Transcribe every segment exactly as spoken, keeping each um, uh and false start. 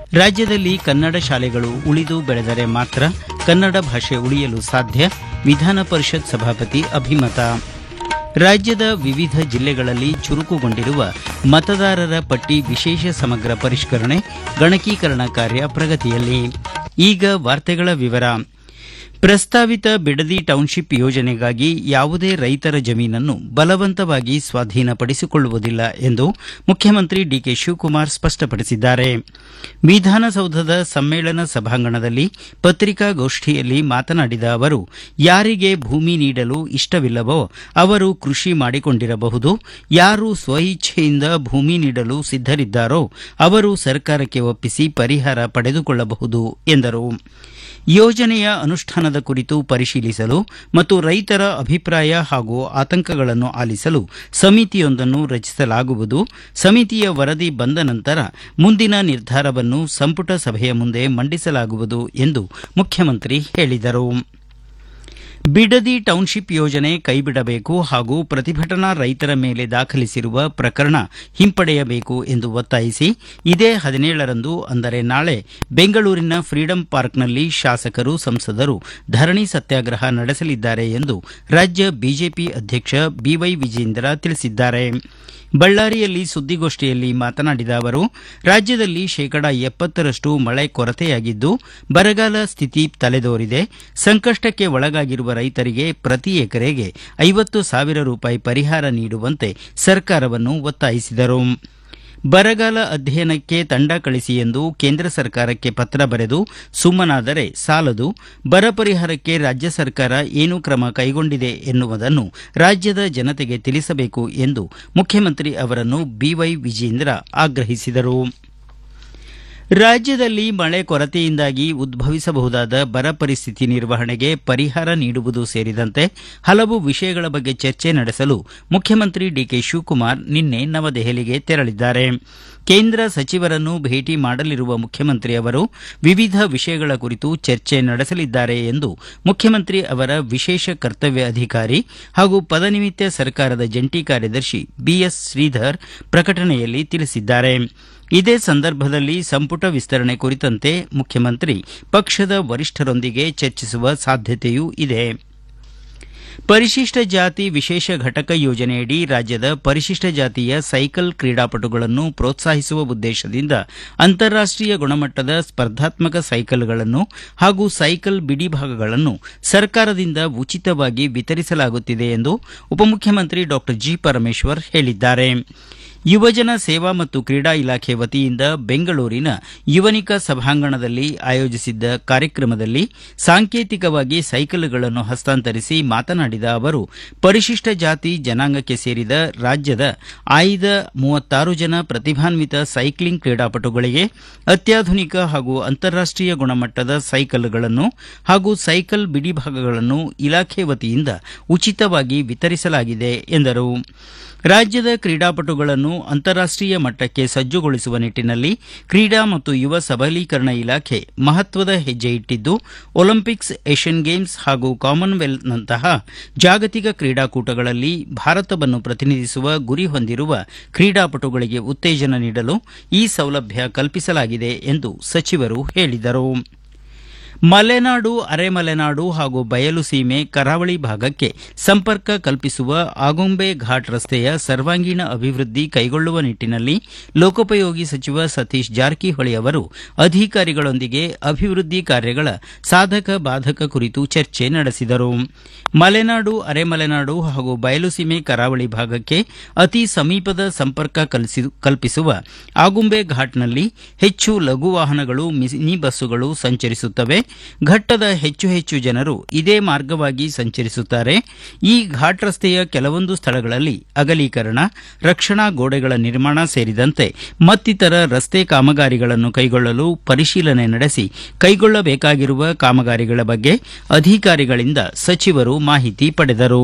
ರಾಜ್ಯದಲ್ಲಿ ಕನ್ನಡ ಶಾಲೆಗಳು ಉಳಿದು ಬೆಳೆದರೆ ಮಾತ್ರ ಕನ್ನಡ ಭಾಷೆ ಉಳಿಯಲು ಸಾಧ್ಯ ವಿಧಾನ ಪರಿಷತ್ ಸಭಾಪತಿ ಅಭಿಮತ. ರಾಜ್ಯದ ವಿವಿಧ ಜಿಲ್ಲೆಗಳಲ್ಲಿ ಚುರುಕುಗೊಂಡಿರುವ ಮತದಾರರ ಪಟ್ಟಿ ವಿಶೇಷ ಸಮಗ್ರ ಪರಿಷ್ಕರಣೆ ಗಣಕೀಕರಣ ಕಾರ್ಯ ಪ್ರಗತಿಯಲ್ಲಿ. ಈಗ ವಾರ್ತೆಗಳ ವಿವರ. ಪ್ರಸ್ತಾವಿತ ಬಿಡದಿ ಟೌನ್ಶಿಪ್ ಯೋಜನೆಗಾಗಿ ಯಾವುದೇ ರೈತರ ಜಮೀನನ್ನು ಬಲವಂತವಾಗಿ ಸ್ವಾಧೀನಪಡಿಸಿಕೊಳ್ಳುವುದಿಲ್ಲ ಎಂದು ಮುಖ್ಯಮಂತ್ರಿ ಡಿಕೆ ಶಿವಕುಮಾರ್ ಸ್ಪಷ್ಟಪಡಿಸಿದ್ದಾರೆ. ವಿಧಾನಸೌಧದ ಸಮ್ಮೇಳನ ಸಭಾಂಗಣದಲ್ಲಿ ಪತ್ರಿಕಾಗೋಷ್ಠಿಯಲ್ಲಿ ಮಾತನಾಡಿದ ಅವರು, ಯಾರಿಗೆ ಭೂಮಿ ನೀಡಲು ಇಷ್ಟವಿಲ್ಲವೋ ಅವರು ಕೃಷಿ ಮಾಡಿಕೊಂಡಿರಬಹುದು. ಯಾರು ಸ್ವಇಚ್ಛೆಯಿಂದ ಭೂಮಿ ನೀಡಲು ಸಿದ್ದರಿದ್ದಾರೋ ಅವರು ಸರ್ಕಾರಕ್ಕೆ ಒಪ್ಪಿಸಿ ಪರಿಹಾರ ಪಡೆದುಕೊಳ್ಳಬಹುದು ಎಂದರು. ಯೋಜನೆಯ ಅನುಷ್ಠಾನದ ಕುರಿತು ಪರಿಶೀಲಿಸಲು ಮತ್ತು ರೈತರ ಅಭಿಪ್ರಾಯ ಹಾಗೂ ಆತಂಕಗಳನ್ನು ಆಲಿಸಲು ಸಮಿತಿಯೊಂದನ್ನು ರಚಿಸಲಾಗುವುದು. ಸಮಿತಿಯ ವರದಿ ಬಂದ ನಂತರ ಮುಂದಿನ ನಿರ್ಧಾರವನ್ನು ಸಂಪುಟ ಸಭೆಯ ಮುಂದೆ ಮಂಡಿಸಲಾಗುವುದು ಎಂದು ಮುಖ್ಯಮಂತ್ರಿ ಹೇಳಿದರು. ಬಿಡದಿ ಟೌನ್ಶಿಪ್ ಯೋಜನೆ ಕೈಬಿಡಬೇಕು ಹಾಗೂ ಪ್ರತಿಭಟನಾ ರೈತರ ಮೇಲೆ ದಾಖಲಿಸಿರುವ ಪ್ರಕರಣ ಹಿಂಪಡೆಯಬೇಕು ಎಂದು ಒತ್ತಾಯಿಸಿ ಇದೇ ಹದಿನೇಳರಂದು ಅಂದರೆ ನಾಳೆ ಬೆಂಗಳೂರಿನ ಫ್ರೀಡಂ ಪಾರ್ಕ್ನಲ್ಲಿ ಶಾಸಕರು ಸಂಸದರು ಧರಣಿ ಸತ್ಯಾಗ್ರಹ ನಡೆಸಲಿದ್ದಾರೆ ಎಂದು ರಾಜ್ಯ ಬಿಜೆಪಿ ಅಧ್ಯಕ್ಷ ಬಿವೈ ವಿಜೇಂದ್ರ ತಿಳಿಸಿದ್ದಾರೆ. ಬಳ್ಳಾರಿಯಲ್ಲಿ ಸುದ್ದಿಗೋಷ್ಠಿಯಲ್ಲಿ ಮಾತನಾಡಿದ ಅವರು, ರಾಜ್ಯದಲ್ಲಿ ಶೇಕಡಾ ಎಪ್ಪತ್ತರಷ್ಟು ಮಳೆ ಕೊರತೆಯಾಗಿದ್ದು ಬರಗಾಲ ಸ್ಥಿತಿ ತಲೆದೋರಿದೆ. ಸಂಕಷ್ಟಕ್ಕೆ ಒಳಗಾಗಿರುವ ರೈತರಿಗೆ ಪ್ರತಿ ಎಕರೆಗೆ ಐವತ್ತು ಸಾವಿರ ರೂಪಾಯಿ ಪರಿಹಾರ ನೀಡುವಂತೆ ಸರ್ಕಾರವನ್ನು ಒತ್ತಾಯಿಸಿದರು. ಬರಗಾಲ ಅಧ್ಯಯನಕ್ಕೆ ತಂಡ ಕಳಿಸಿ ಎಂದು ಕೇಂದ್ರ ಸರ್ಕಾರಕ್ಕೆ ಪತ್ರ ಬರೆದು ಸುಮ್ಮನಾದರೆ ಸಾಲದು. ಬರ ಪರಿಹಾರಕ್ಕೆ ರಾಜ್ಯ ಸರ್ಕಾರ ಏನು ಕ್ರಮ ಕೈಗೊಂಡಿದೆ ಎನ್ನುವುದನ್ನು ರಾಜ್ಯದ ಜನತೆಗೆ ತಿಳಿಸಬೇಕು ಎಂದು ಮುಖ್ಯಮಂತ್ರಿ ಅವರನ್ನು ಬಿವೈ ವಿಜೇಂದ್ರ ಆಗ್ರಹಿಸಿದರು. ರಾಜ್ಯದಲ್ಲಿ ಮಳೆ ಕೊರತೆಯಿಂದಾಗಿ ಉದ್ಭವಿಸಬಹುದಾದ ಬರ ಪರಿಸ್ಥಿತಿ ನಿರ್ವಹಣೆಗೆ ಪರಿಹಾರ ನೀಡುವುದು ಸೇರಿದಂತೆ ಹಲವು ವಿಷಯಗಳ ಬಗ್ಗೆ ಚರ್ಚೆ ನಡೆಸಲು ಮುಖ್ಯಮಂತ್ರಿ ಡಿಕೆ ಶಿವಕುಮಾರ್ ನಿನ್ನೆ ನವದೆಹಲಿಗೆ ತೆರಳಿದ್ದಾರೆ. ಕೇಂದ್ರ ಸಚಿವರನ್ನು ಭೇಟಿ ಮಾಡಲಿರುವ ಮುಖ್ಯಮಂತ್ರಿ ಅವರು ವಿವಿಧ ವಿಷಯಗಳ ಕುರಿತು ಚರ್ಚೆ ನಡೆಸಲಿದ್ದಾರೆ ಎಂದು ಮುಖ್ಯಮಂತ್ರಿ ಅವರ ವಿಶೇಷ ಕರ್ತವ್ಯ ಅಧಿಕಾರಿ ಹಾಗೂ ಪದನಿಮಿತ್ತ ಸರ್ಕಾರದ ಜಂಟಿ ಕಾರ್ಯದರ್ಶಿ ಬಿಎಸ್ ಶ್ರೀಧರ್ ಪ್ರಕಟಣೆಯಲ್ಲಿ ತಿಳಿಸಿದ್ದಾರೆ. ಇದೇ ಸಂದರ್ಭದಲ್ಲಿ ಸಂಪುಟ ವಿಸ್ತರಣೆ ಕುರಿತಂತೆ ಮುಖ್ಯಮಂತ್ರಿ ಪಕ್ಷದ ವರಿಷ್ಠರೊಂದಿಗೆ ಚರ್ಚಿಸುವ ಸಾಧ್ಯತೆಯೂ ಇದೆ. ಪರಿಶಿಷ್ಟ ಜಾತಿ ವಿಶೇಷ ಘಟಕ ಯೋಜನೆಯಡಿ ರಾಜ್ಯದ ಪರಿಶಿಷ್ಟ ಜಾತಿಯ ಸೈಕಲ್ ಕ್ರೀಡಾಪಟುಗಳನ್ನು ಪ್ರೋತ್ಸಾಹಿಸುವ ಉದ್ದೇಶದಿಂದ ಅಂತಾರಾಷ್ಟೀಯ ಗುಣಮಟ್ಟದ ಸ್ಪರ್ಧಾತ್ಮಕ ಸೈಕಲ್ಗಳನ್ನು ಹಾಗೂ ಸೈಕಲ್ ಬಿಡಿಭಾಗಗಳನ್ನು ಸರ್ಕಾರದಿಂದ ಉಚಿತವಾಗಿ ವಿತರಿಸಲಾಗುತ್ತಿದೆ ಎಂದು ಉಪಮುಖ್ಯಮಂತ್ರಿ ಡಾ ಜಿ ಪರಮೇಶ್ವರ್ ಹೇಳಿದ್ದಾರೆ. ಯುವಜನ ಸೇವಾ ಮತ್ತು ಕ್ರೀಡಾ ಇಲಾಖೆ ವತಿಯಿಂದ ಬೆಂಗಳೂರಿನ ಯುವನಿಕ ಸಭಾಂಗಣದಲ್ಲಿ ಆಯೋಜಿಸಿದ್ದ ಕಾರ್ಯಕ್ರಮದಲ್ಲಿ ಸಾಂಕೇತಿಕವಾಗಿ ಸೈಕಲ್ಗಳನ್ನು ಹಸ್ತಾಂತರಿಸಿ ಮಾತನಾಡಿದ ಅವರು, ಪರಿಶಿಷ್ಟ ಜಾತಿ ಜನಾಂಗಕ್ಕೆ ಸೇರಿದ ರಾಜ್ಯದ ಆಯ್ದ ಮೂವತ್ತಾರು ಜನ ಪ್ರತಿಭಾನ್ವಿತ ಸೈಕ್ಲಿಂಗ್ ಕ್ರೀಡಾಪಟುಗಳಿಗೆ ಅತ್ಯಾಧುನಿಕ ಹಾಗೂ ಅಂತಾರಾಷ್ಟೀಯ ಗುಣಮಟ್ಟದ ಸೈಕಲ್ಗಳನ್ನು ಹಾಗೂ ಸೈಕಲ್ ಬಿಡಿಭಾಗಗಳನ್ನು ಇಲಾಖೆ ವತಿಯಿಂದ ಉಚಿತವಾಗಿ ವಿತರಿಸಲಾಗಿದೆ ಎಂದರು. ರಾಜ್ಯದ ಕ್ರೀಡಾಪಟುಗಳನ್ನು ಅಂತಾರಾಷ್ಟೀಯ ಮಟ್ಟಕ್ಕೆ ಸಜ್ಜುಗೊಳಿಸುವ ನಿಟ್ಟನಲ್ಲಿ ಕ್ರೀಡಾ ಮತ್ತು ಯುವ ಸಬಲೀಕರಣ ಇಲಾಖೆ ಮಹತ್ವದ ಹೆಜ್ಜೆ ಇಟ್ಟಿದ್ದು, ಒಲಿಂಪಿಕ್ಸ್, ಏಷ್ಯನ್ ಗೇಮ್ಸ್ ಹಾಗೂ ಕಾಮನ್ವೆಲ್ತ್ನಂತಹ ಜಾಗತಿಕ ಕ್ರೀಡಾಕೂಟಗಳಲ್ಲಿ ಭಾರತವನ್ನು ಪ್ರತಿನಿಧಿಸುವ ಗುರಿ ಹೊಂದಿರುವ ಕ್ರೀಡಾಪಟುಗಳಿಗೆ ಉತ್ತೇಜನ ನೀಡಲು ಈ ಸೌಲಭ್ಯ ಕಲ್ಪಿಸಲಾಗಿದೆ ಎಂದು ಸಚಿವರು ಹೇಳಿದರು. ಮಲೆನಾಡು, ಅರೆಮಲೆನಾಡು ಹಾಗೂ ಬಯಲು ಸೀಮೆ, ಕರಾವಳಿ ಭಾಗಕ್ಕೆ ಸಂಪರ್ಕ ಕಲ್ಪಿಸುವ ಆಗುಂಬೆ ಘಾಟ್ ರಸ್ತೆಯ ಸರ್ವಾಂಗೀಣ ಅಭಿವೃದ್ಧಿ ಕೈಗೊಳ್ಳುವ ನಿಟ್ಟನಲ್ಲಿ ಲೋಕೋಪಯೋಗಿ ಸಚಿವ ಸತೀಶ್ ಜಾರಕಿಹೊಳಿ ಅವರು ಅಧಿಕಾರಿಗಳೊಂದಿಗೆ ಅಭಿವೃದ್ಧಿ ಕಾರ್ಯಗಳ ಸಾಧಕ ಬಾಧಕ ಕುರಿತು ಚರ್ಚೆ ನಡೆಸಿದರು. ಮಲೆನಾಡು, ಅರೆಮಲೆನಾಡು ಹಾಗೂ ಬಯಲುಸೀಮೆ ಕರಾವಳಿ ಭಾಗಕ್ಕೆ ಅತಿ ಸಮೀಪದ ಸಂಪರ್ಕ ಕಲ್ಪಿಸುವ ಆಗುಂಬೆ ಘಾಟ್ನಲ್ಲಿ ಹೆಚ್ಚು ಲಘು ವಾಹನಗಳು, ಮಿನಿ ಬಸ್ಸುಗಳು ಸಂಚರಿಸುತ್ತವೆ. ಘಟ್ಟದ ಹೆಚ್ಚು ಹೆಚ್ಚು ಜನರು ಇದೇ ಮಾರ್ಗವಾಗಿ ಸಂಚರಿಸುತ್ತಾರೆ. ಈ ಘಾಟ್ ರಸ್ತೆಯ ಕೆಲವೊಂದು ಸ್ಥಳಗಳಲ್ಲಿ ಅಗಲೀಕರಣ, ರಕ್ಷಣಾ ಗೋಡೆಗಳ ನಿರ್ಮಾಣ ಸೇರಿದಂತೆ ಮತ್ತಿತರ ರಸ್ತೆ ಕಾಮಗಾರಿಗಳನ್ನು ಕೈಗೊಳ್ಳಲು ಪರಿಶೀಲನೆ ನಡೆಸಿ ಕೈಗೊಳ್ಳಬೇಕಾಗಿರುವ ಕಾಮಗಾರಿಗಳ ಬಗ್ಗೆ ಅಧಿಕಾರಿಗಳಿಂದ ಸಚಿವರು ಮಾಹಿತಿ ಪಡೆದರು.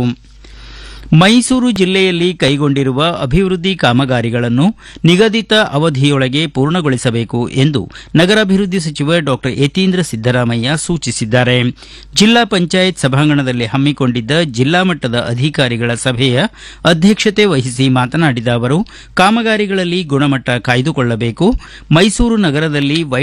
ಮೈಸೂರು ಜಿಲ್ಲೆಯಲ್ಲಿ ಕೈಗೊಂಡಿರುವ ಅಭಿವೃದ್ಧಿ ಕಾಮಗಾರಿಗಳನ್ನು ನಿಗದಿತ ಅವಧಿಯೊಳಗೆ ಪೂರ್ಣಗೊಳಿಸಬೇಕು ಎಂದು ನಗರಾಭಿವೃದ್ಧಿ ಸಚಿವ ಡಾ ಯತೀಂದ್ರ ಸಿದ್ದರಾಮಯ್ಯ ಸೂಚಿಸಿದ್ದಾರೆ. ಜಿಲ್ಲಾ ಪಂಚಾಯತ್ ಸಭಾಂಗಣದಲ್ಲಿ ಹಮ್ಮಿಕೊಂಡಿದ್ದ ಜಿಲ್ಲಾ ಮಟ್ಟದ ಅಧಿಕಾರಿಗಳ ಸಭೆಯ ಅಧ್ಯಕ್ಷತೆ ವಹಿಸಿ ಮಾತನಾಡಿದ ಅವರು, ಕಾಮಗಾರಿಗಳಲ್ಲಿ ಗುಣಮಟ್ಟ ಕಾಯ್ದುಕೊಳ್ಳಬೇಕು. ಮೈಸೂರು ನಗರದಲ್ಲಿ